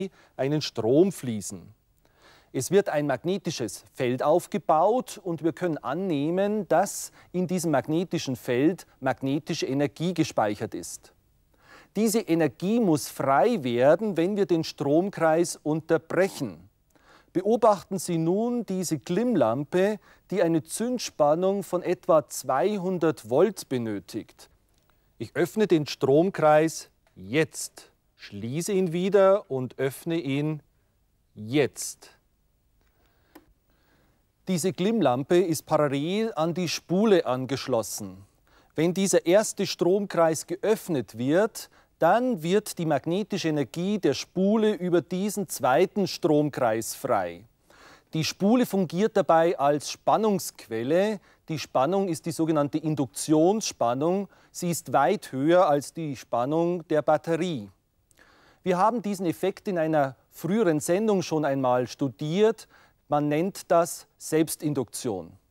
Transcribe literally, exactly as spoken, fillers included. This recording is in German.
einen Strom fließen. Es wird ein magnetisches Feld aufgebaut und wir können annehmen, dass in diesem magnetischen Feld magnetische Energie gespeichert ist. Diese Energie muss frei werden, wenn wir den Stromkreis unterbrechen. Beobachten Sie nun diese Glimmlampe, die eine Zündspannung von etwa zweihundert Volt benötigt. Ich öffne den Stromkreis jetzt, schließe ihn wieder und öffne ihn jetzt. Diese Glimmlampe ist parallel an die Spule angeschlossen. Wenn dieser erste Stromkreis geöffnet wird, dann wird die magnetische Energie der Spule über diesen zweiten Stromkreis frei. Die Spule fungiert dabei als Spannungsquelle. Die Spannung ist die sogenannte Induktionsspannung. Sie ist weit höher als die Spannung der Batterie. Wir haben diesen Effekt in einer früheren Sendung schon einmal studiert. Man nennt das Selbstinduktion.